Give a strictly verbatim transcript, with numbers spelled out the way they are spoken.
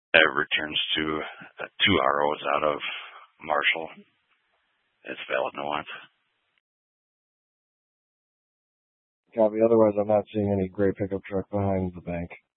That returns to uh, two R Os out of Marshall. It's valid nuance. Copy. Otherwise, I'm not seeing any gray pickup truck behind the bank.